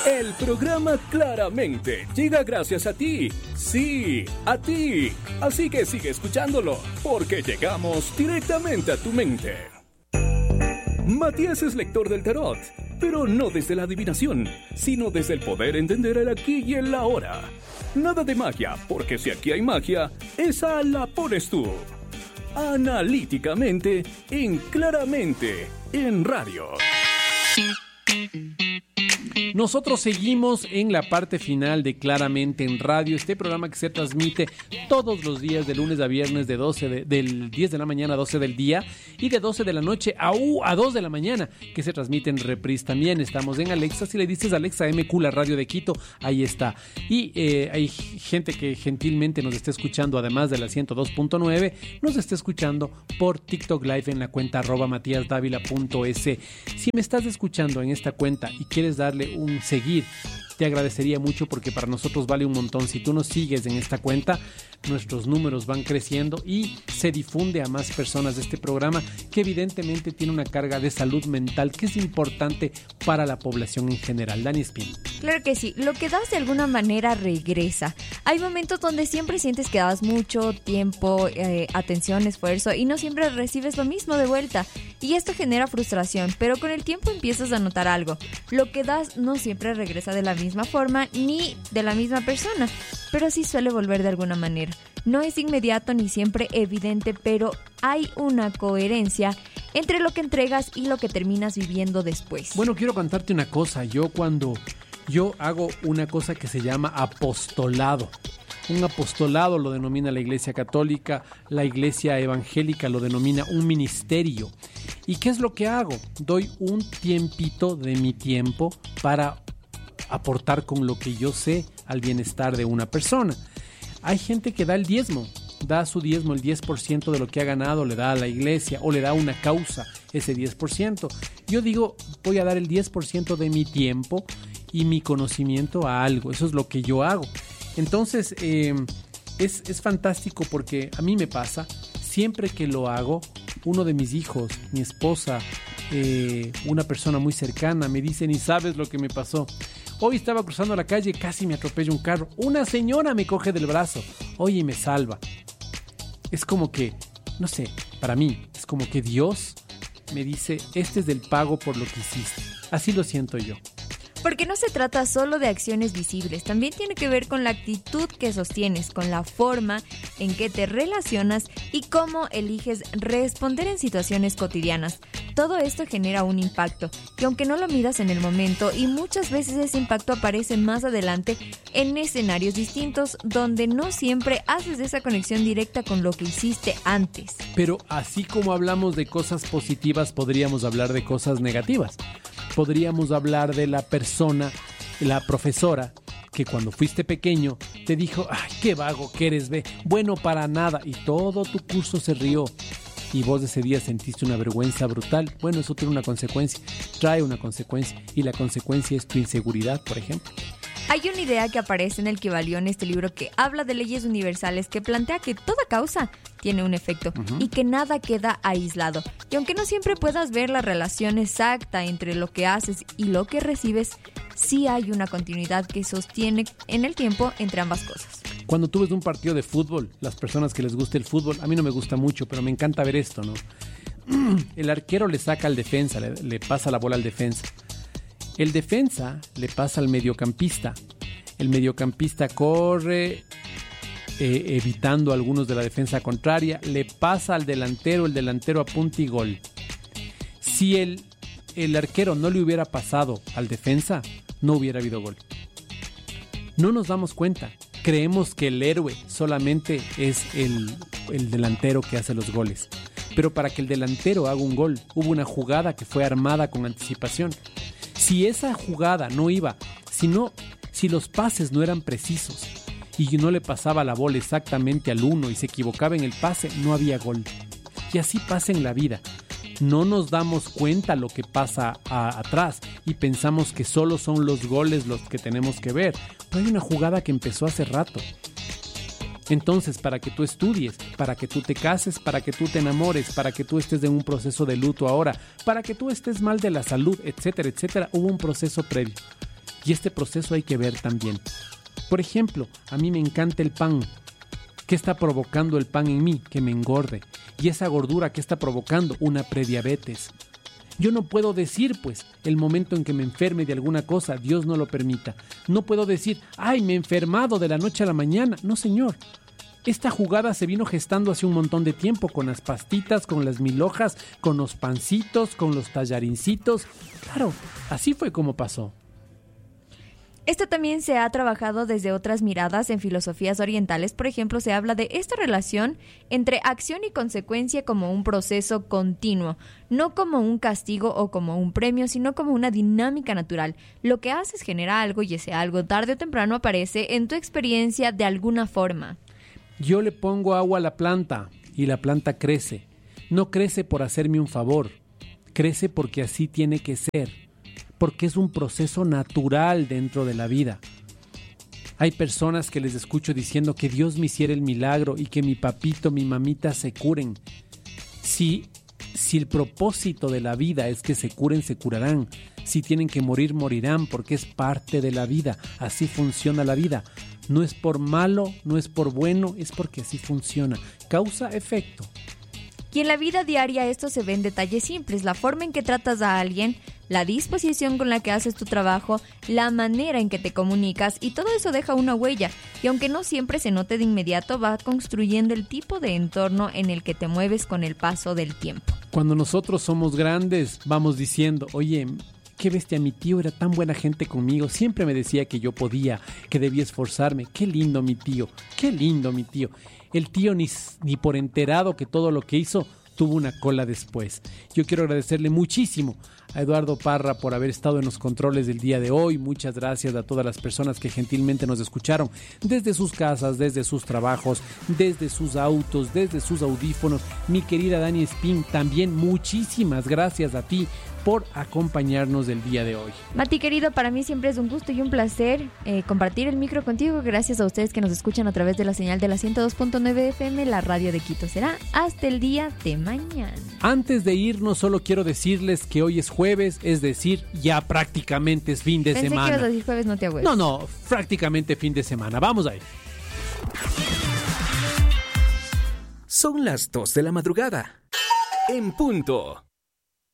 El programa Claramente llega gracias a ti. Sí, a ti. Así que sigue escuchándolo, porque llegamos directamente a tu mente. Matías es lector del tarot, pero no desde la adivinación, sino desde el poder entender el aquí y el ahora. Nada de magia, porque si aquí hay magia, esa la pones tú. Analíticamente, en Claramente, en radio. Nosotros seguimos en la parte final de Claramente en Radio, este programa que se transmite todos los días de lunes a viernes del 10 de la mañana a 12 del día y de 12 de la noche a 2 de la mañana, que se transmite en reprise también. Estamos en Alexa, si le dices Alexa MQ, la radio de Quito, ahí está. Y hay gente que gentilmente nos está escuchando, además de la 102.9, nos está escuchando por TikTok Live en la cuenta @matiasdavila.es. Si me estás escuchando en esta cuenta y quieres darle un seguir, te agradecería mucho, porque para nosotros vale un montón. Si tú nos sigues en esta cuenta, nuestros números van creciendo y se difunde a más personas de este programa, que evidentemente tiene una carga de salud mental que es importante para la población en general. Dani Espín. Claro que sí, lo que das de alguna manera regresa. Hay momentos donde siempre sientes que das mucho tiempo, atención, esfuerzo, y no siempre recibes lo mismo de vuelta. Y esto genera frustración, pero con el tiempo empiezas a notar algo. Lo que das no siempre regresa de la misma forma ni de la misma persona, pero sí suele volver de alguna manera. No es inmediato ni siempre evidente, pero hay una coherencia entre lo que entregas y lo que terminas viviendo después. Bueno, quiero contarte una cosa. Cuando yo hago una cosa que se llama apostolado. Un apostolado lo denomina la Iglesia Católica, la Iglesia Evangélica lo denomina un ministerio. ¿Y qué es lo que hago? Doy un tiempito de mi tiempo para aportar con lo que yo sé al bienestar de una persona. Hay gente que da el diezmo, da su diezmo, el 10% de lo que ha ganado le da a la iglesia o le da a una causa ese 10%. Yo digo, voy a dar el 10% de mi tiempo y mi conocimiento a algo. Eso es lo que yo hago. Entonces, es fantástico, porque a mí me pasa, siempre que lo hago, uno de mis hijos, mi esposa, una persona muy cercana, me dice: ni sabes lo que me pasó. Hoy estaba cruzando la calle, casi me atropella un carro. Una señora me coge del brazo, oye, y me salva. Es como que, no sé, para mí, es como que Dios me dice: este es del pago por lo que hiciste. Así lo siento yo. Porque no se trata solo de acciones visibles, también tiene que ver con la actitud que sostienes, con la forma en que te relacionas y cómo eliges responder en situaciones cotidianas. Todo esto genera un impacto, que aunque no lo midas en el momento, y muchas veces ese impacto aparece más adelante en escenarios distintos, donde no siempre haces esa conexión directa con lo que hiciste antes. Pero así como hablamos de cosas positivas, podríamos hablar de cosas negativas. Podríamos hablar de la persona, la profesora, que cuando fuiste pequeño te dijo: ay, qué vago que eres, ve, bueno para nada, y todo tu curso se rió. Y vos ese día sentiste una vergüenza brutal. Bueno, eso tiene una consecuencia, trae una consecuencia, y la consecuencia es tu inseguridad, por ejemplo. Hay una idea que aparece en el Kybalión, este libro que habla de leyes universales, que plantea que toda causa tiene un efecto y que nada queda aislado. Y aunque no siempre puedas ver la relación exacta entre lo que haces y lo que recibes, sí hay una continuidad que sostiene en el tiempo entre ambas cosas. Cuando tú ves un partido de fútbol, las personas que les gusta el fútbol, a mí no me gusta mucho, pero me encanta ver esto, ¿no? El arquero le saca al defensa, le pasa la bola al defensa. El defensa le pasa al mediocampista. El mediocampista corre evitando a algunos de la defensa contraria. Le pasa al delantero, el delantero apunta y gol. Si el arquero no le hubiera pasado al defensa, no hubiera habido gol. No nos damos cuenta. Creemos que el héroe solamente es el delantero que hace los goles. Pero para que el delantero haga un gol, hubo una jugada que fue armada con anticipación. Si esa jugada no iba, si los pases no eran precisos y no le pasaba la bola exactamente al uno y se equivocaba en el pase, no había gol. Y así pasa en la vida. No nos damos cuenta lo que pasa atrás y pensamos que solo son los goles los que tenemos que ver. Pero hay una jugada que empezó hace rato. Entonces, para que tú estudies, para que tú te cases, para que tú te enamores, para que tú estés en un proceso de luto ahora, para que tú estés mal de la salud, etcétera, etcétera, hubo un proceso previo. Y este proceso hay que ver también. Por ejemplo, a mí me encanta el pan. ¿Qué está provocando el pan en mí? Que me engorde. Y esa gordura, ¿qué está provocando? Una prediabetes. Yo no puedo decir, pues, el momento en que me enferme de alguna cosa, Dios no lo permita. No puedo decir, ¡ay, me he enfermado de la noche a la mañana! No, señor. Esta jugada se vino gestando hace un montón de tiempo, con las pastitas, con las milhojas, con los pancitos, con los tallarincitos. Claro, así fue como pasó. Esto también se ha trabajado desde otras miradas en filosofías orientales. Por ejemplo, se habla de esta relación entre acción y consecuencia como un proceso continuo, no como un castigo o como un premio, sino como una dinámica natural. Lo que haces genera algo y ese algo tarde o temprano aparece en tu experiencia de alguna forma. Yo le pongo agua a la planta y la planta crece. No crece por hacerme un favor, crece porque así tiene que ser. Porque es un proceso natural dentro de la vida. Hay personas que les escucho diciendo que Dios me hiciera el milagro y que mi papito, mi mamita se curen. Si el propósito de la vida es que se curen, se curarán. Si tienen que morir, morirán, porque es parte de la vida. Así funciona la vida. No es por malo, no es por bueno, es porque así funciona. Causa-efecto. Y en la vida diaria esto se ve en detalles simples, la forma en que tratas a alguien, la disposición con la que haces tu trabajo, la manera en que te comunicas y todo eso deja una huella. Y aunque no siempre se note de inmediato, va construyendo el tipo de entorno en el que te mueves con el paso del tiempo. Cuando nosotros somos grandes, vamos diciendo, oye, qué bestia, mi tío era tan buena gente conmigo, siempre me decía que yo podía, que debía esforzarme, qué lindo mi tío, qué lindo mi tío. El tío ni por enterado que todo lo que hizo tuvo una cola después. Yo quiero agradecerle muchísimo a Eduardo Parra por haber estado en los controles del día de hoy. Muchas gracias a todas las personas que gentilmente nos escucharon desde sus casas, desde sus trabajos, desde sus autos, desde sus audífonos. Mi querida Dani Espín, también muchísimas gracias a ti por acompañarnos del día de hoy. Mati querido, para mí siempre es un gusto y un placer compartir el micro contigo. Gracias a ustedes que nos escuchan a través de la señal de la 102.9 FM, la radio de Quito. Será hasta el día de mañana. Antes de irnos, solo quiero decirles que hoy es jueves, es decir, ya prácticamente es fin de semana. Pensé que ibas a decir jueves, no te agües. No, prácticamente fin de semana. Vamos ahí. Son las 2 de la madrugada. En punto.